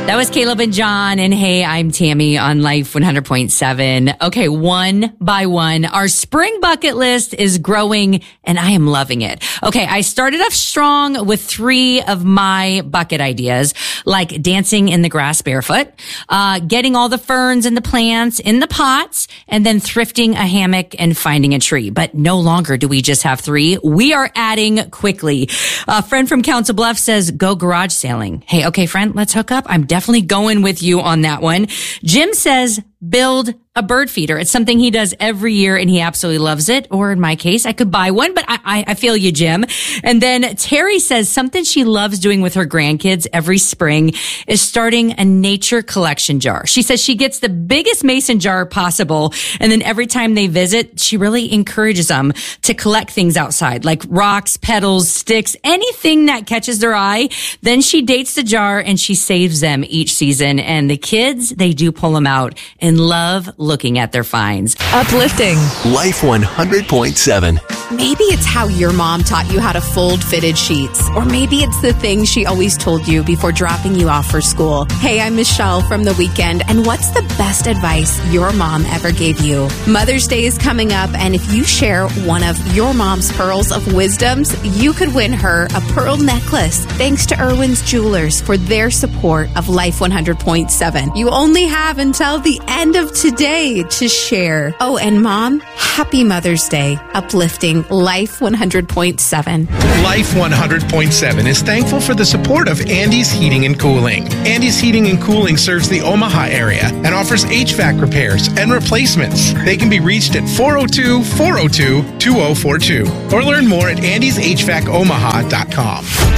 That was Caleb and John, and hey, I'm Tammy on Life 100.7. Okay, one by one, our spring bucket list is growing, and I am loving it. Okay, I started off strong with 3 of my bucket ideas, like dancing in the grass barefoot, getting all the ferns and the plants in the pots, and then thrifting a hammock and finding a tree. But no longer do we just have 3. We are adding quickly. A friend from Council Bluffs says, go garage sailing. Hey, okay, friend, let's hook up. I'm definitely going with you on that one. Jim says, build a bird feeder. It's something he does every year and he absolutely loves it. Or in my case, I could buy one, but I feel you, Jim. And then Terry says something she loves doing with her grandkids every spring is starting a nature collection jar. She says she gets the biggest mason jar possible. And then every time they visit, she really encourages them to collect things outside, like rocks, petals, sticks, anything that catches their eye. Then she dates the jar and she saves them each season. And the kids, they do pull them out and love looking at their finds. Uplifting. Life 100.7. Maybe it's how your mom taught you how to fold fitted sheets. Or maybe it's the thing she always told you before dropping you off for school. Hey, I'm Michelle from The Weekend, and what's the best advice your mom ever gave you? Mother's Day is coming up, and if you share one of your mom's pearls of wisdoms, you could win her a pearl necklace. Thanks to Irwin's Jewelers for their support of Life 100.7. You only have until the end of today to share. Oh, and Mom, happy Mother's Day. Uplifting Life 100.7. Life 100.7 is thankful for the support of Andy's Heating and Cooling. Andy's Heating and Cooling serves the Omaha area and offers HVAC repairs and replacements. They can be reached at 402-402-2042 or learn more at andyshvacomaha.com.